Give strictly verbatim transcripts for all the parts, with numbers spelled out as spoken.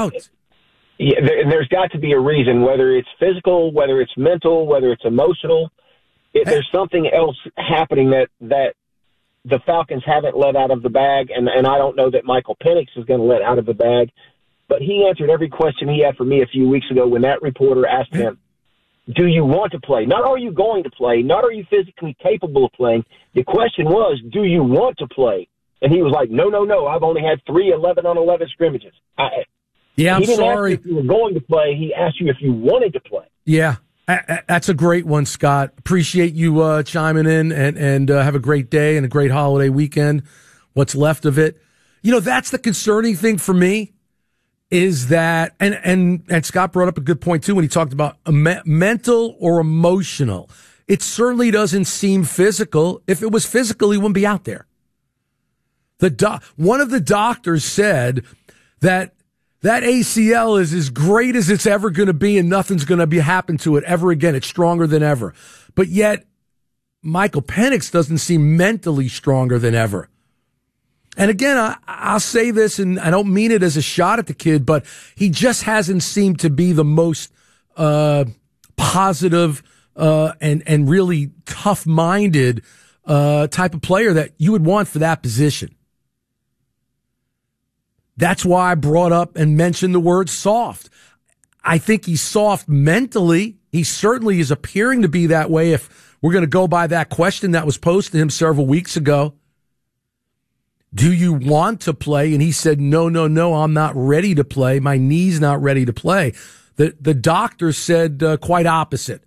doubt. Yeah, there, there's got to be a reason, whether it's physical, whether it's mental, whether it's emotional. It, there's something else happening that, that the Falcons haven't let out of the bag, and, and I don't know that Michael Penix is going to let out of the bag. But he answered every question he had for me a few weeks ago when that reporter asked him, do you want to play? Not are you going to play, not are you physically capable of playing. The question was, do you want to play? And he was like, no, no, no, I've only had three eleven on eleven scrimmages. I, yeah, I'm he didn't sorry. ask you if you were going to play. He asked you if you wanted to play. Yeah, that's a great one, Scott. Appreciate you uh, chiming in, and, and uh, have a great day and a great holiday weekend, what's left of it. You know, that's the concerning thing for me. Is that, and, and, and Scott brought up a good point too when he talked about me- mental or emotional. It certainly doesn't seem physical. If it was physical, he wouldn't be out there. The do- one of the doctors said that that A C L is as great as it's ever going to be and nothing's going to be happen to it ever again. It's stronger than ever. But yet, Michael Penix doesn't seem mentally stronger than ever. And again, I, I'll say this, and I don't mean it as a shot at the kid, but he just hasn't seemed to be the most uh, positive uh, and and really tough-minded uh, type of player that you would want for that position. That's why I brought up and mentioned the word soft. I think he's soft mentally. He certainly is appearing to be that way if we're going to go by that question that was posed to him several weeks ago. Do you want to play? And he said, no, no, no, I'm not ready to play. My knee's not ready to play. The the doctor said uh, quite opposite.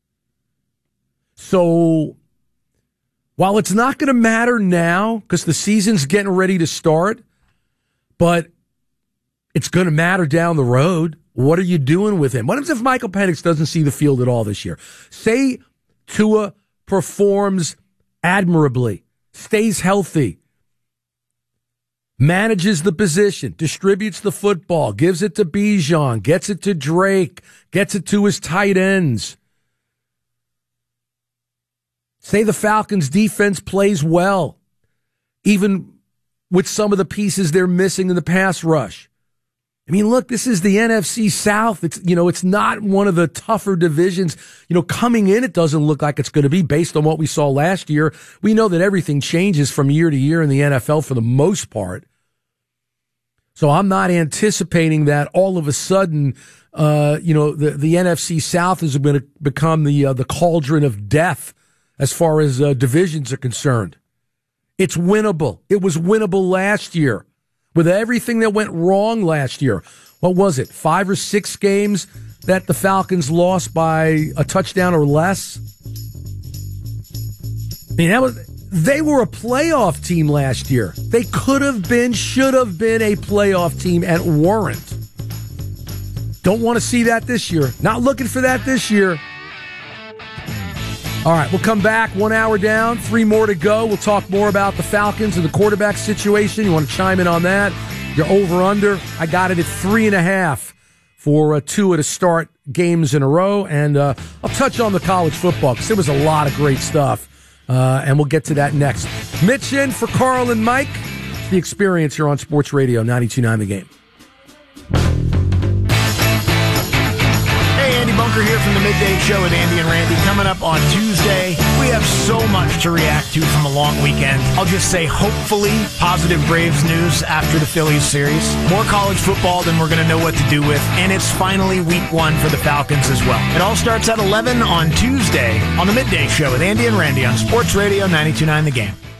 So while it's not going to matter now because the season's getting ready to start, but it's going to matter down the road. What are you doing with him? What if Michael Penix doesn't see the field at all this year? Say Tua performs admirably, stays healthy, manages the position, distributes the football, gives it to Bijan, gets it to Drake, gets it to his tight ends. Say the Falcons' defense plays well, even with some of the pieces they're missing in the pass rush. I mean, look, this is the N F C South. It's, you know, it's not one of the tougher divisions. You know, coming in, it doesn't look like it's going to be based on what we saw last year. We know that everything changes from year to year in the N F L for the most part. So I'm not anticipating that all of a sudden, uh, you know, the, the N F C South is going to become the, uh, the cauldron of death as far as uh, divisions are concerned. It's winnable. It was winnable last year. With everything that went wrong last year, what was it, five or six games that the Falcons lost by a touchdown or less? I mean, that was, they were a playoff team last year. They could have been, should have been a playoff team and weren't. Don't want to see that this year. Not looking for that this year. All right, we'll come back. One hour down, three more to go. We'll talk more about the Falcons and the quarterback situation. You want to chime in on that? You're over under. I got it at three and a half for uh, Tua to start games in a row. And uh, I'll touch on the college football because there was a lot of great stuff. Uh, and we'll get to that next. Mitch in for Carl and Mike. The Experience here on Sports Radio ninety-two point nine The Game. Bunker here from the Midday Show with Andy and Randy. Coming up on Tuesday, we have so much to react to from a long weekend. I'll just say, hopefully, positive Braves news after the Phillies series. More college football than we're going to know what to do with. And it's finally week one for the Falcons as well. It all starts at eleven on Tuesday on the Midday Show with Andy and Randy on Sports Radio ninety-two point nine The Game.